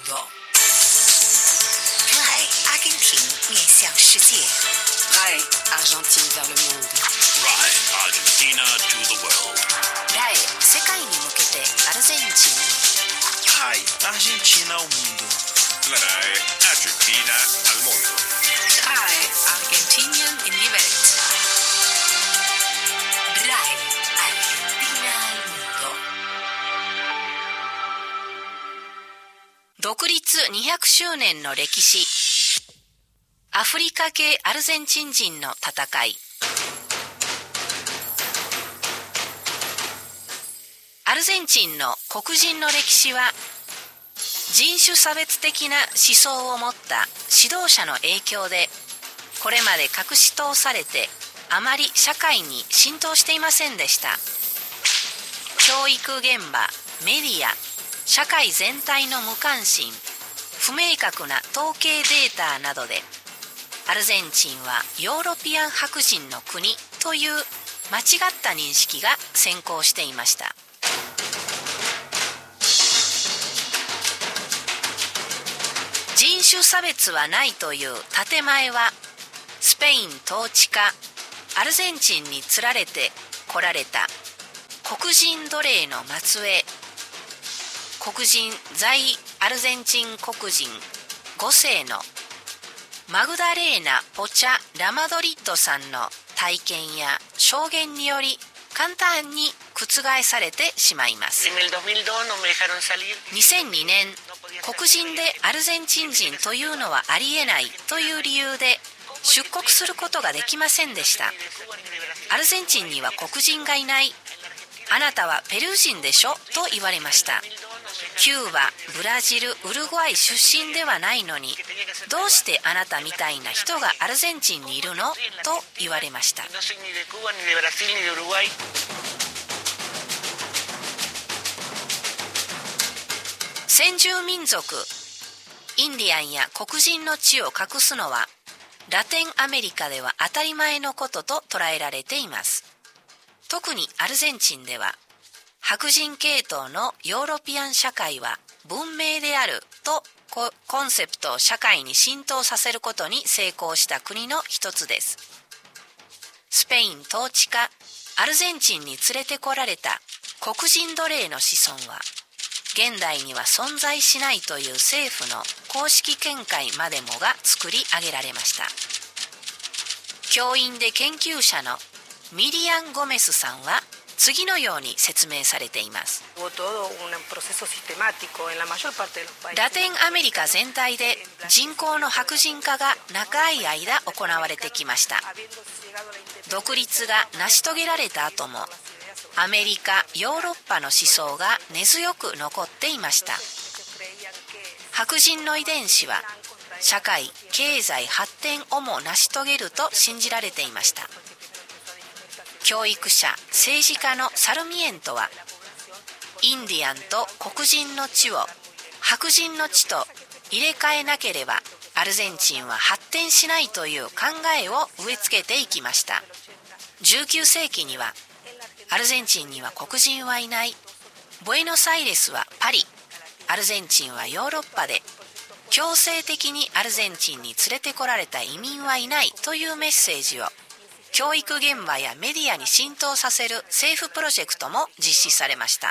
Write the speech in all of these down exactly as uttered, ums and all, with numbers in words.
mundo. Rai Argentine 面向世界。Rai Argentine vers le monde. Rai Argentina to the world. Rai 世界に向けてアルゼンチン。 Rai Argentina ao mundo. Rai Argentina al mundo. Rai Argentinien in die Welt. Rai Argentina al mundo. 独立にひゃくしゅうねんの歴史。アフリカ系アルゼンチン人の戦い。アルゼンチンの黒人の歴史は、人種差別的な思想を持った指導者の影響で、これまで隠し通されてあまり社会に浸透していませんでした。教育現場、メディア、社会全体の無関心、不明確な統計データなどで、アルゼンチンはヨーロピアン白人の国という間違った認識が先行していました。人種差別はないという建前は、スペイン統治下アルゼンチンにつられてこられた黒人奴隷の末裔、黒人在アルゼンチン黒人ごせいのマグダレーナ・ポチャ・ラマドリッドさんの体験や証言により簡単に覆されてしまいます。にせんにねん、黒人でアルゼンチン人というのはありえないという理由で出国することができませんでした。アルゼンチンには黒人がいない、あなたはペルー人でしょと言われました。キューバ、ブラジル、ウルグアイ出身ではないのに、どうしてあなたみたいな人がアルゼンチンにいるのと言われました。先住民族インディアンや黒人の血を隠すのは、ラテンアメリカでは当たり前のことと捉えられています。特にアルゼンチンでは、白人系統のヨーロピアン社会は文明であるとコンセプトを社会に浸透させることに成功した国の一つです。スペイン統治下アルゼンチンに連れてこられた黒人奴隷の子孫は、現代には存在しないという政府の公式見解までもが作り上げられました。教員で研究者のミリアン・ゴメスさんは次のように説明されています。ラテンアメリカ全体で人口の白人化が長い間行われてきました。独立が成し遂げられた後も、アメリカ、ヨーロッパの思想が根強く残っていました。白人の遺伝子は社会・経済発展をも成し遂げると信じられていました。教育者、政治家のサルミエントは、インディアンと黒人の血を白人の血と入れ替えなければアルゼンチンは発展しないという考えを植え付けていきました。じゅうきゅうせいきには、アルゼンチンには黒人はいない、ブエノスアイレスはパリ、アルゼンチンはヨーロッパで、強制的にアルゼンチンに連れてこられた移民はいないというメッセージを教育現場やメディアに浸透させる政府プロジェクトも実施されました。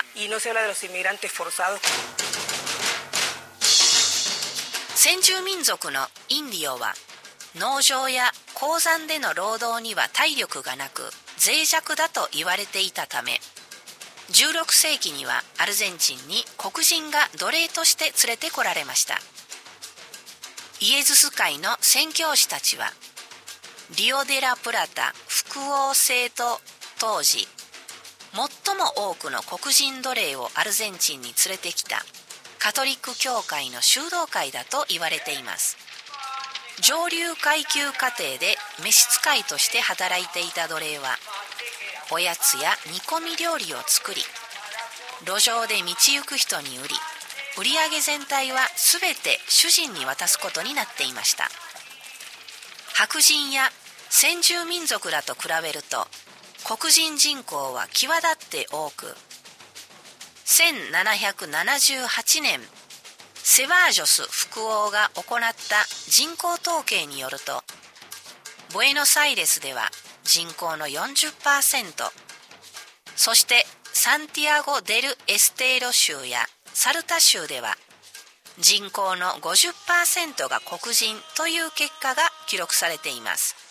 先住民族のインディオは、農場や鉱山での労働には体力がなく脆弱だと言われていたため、じゅうろくせいきにはアルゼンチンに黒人が奴隷として連れてこられました。イエズス会の宣教師たちは、リオデラプラタ複合政党当時、最も多くの黒人奴隷をアルゼンチンに連れてきたカトリック教会の修道会だと言われています。上流階級家庭で召使いとして働いていた奴隷は、おやつや煮込み料理を作り、路上で道行く人に売り、売上全体はすべて主人に渡すことになっていました。白人や先住民族らと比べると、黒人人口は際立って多く、せんななひゃくななじゅうはちねんセバージョス副王が行った人口統計によると、ブエノスアイレスでは人口の よんじゅっパーセント、そしてサンティアゴ・デル・エステーロ州やサルタ州では人口の ごじゅっパーセント が黒人という結果が記録されています。